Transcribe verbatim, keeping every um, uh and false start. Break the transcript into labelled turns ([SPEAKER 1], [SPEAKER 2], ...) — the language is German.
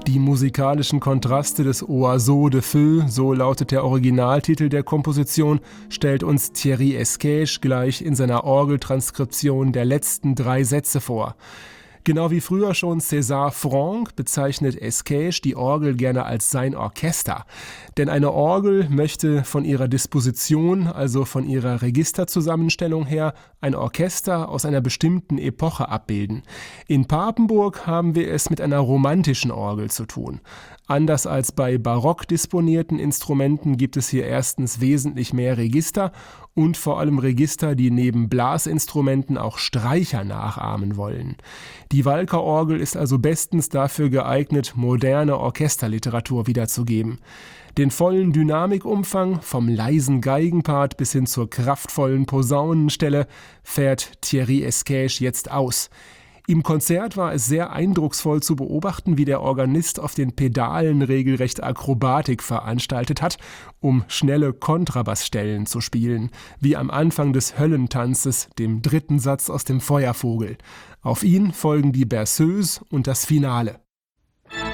[SPEAKER 1] Die musikalischen Kontraste des Oiseau de Feu, so lautet der Originaltitel der Komposition, stellt uns Thierry Esquèche gleich in seiner Orgeltranskription der letzten drei Sätze vor. Genau wie früher schon César Franck bezeichnet Esquèche die Orgel gerne als sein Orchester. Denn eine Orgel möchte von ihrer Disposition, also von ihrer Registerzusammenstellung her, ein Orchester aus einer bestimmten Epoche abbilden. In Papenburg haben wir es mit einer romantischen Orgel zu tun. Anders als bei barock disponierten Instrumenten gibt es hier erstens wesentlich mehr Register und vor allem Register, die neben Blasinstrumenten auch Streicher nachahmen wollen. Die Walker-Orgel ist also bestens dafür geeignet, moderne Orchesterliteratur wiederzugeben. Den vollen Dynamikumfang, vom leisen Geigenpart bis hin zur kraftvollen Posaunenstelle, fährt Thierry Esquèche jetzt aus. Im Konzert war es sehr eindrucksvoll zu beobachten, wie der Organist auf den Pedalen regelrecht Akrobatik veranstaltet hat, um schnelle Kontrabassstellen zu spielen, wie am Anfang des Höllentanzes, dem dritten Satz aus dem Feuervogel. Auf ihn folgen die Berceuse und das Finale.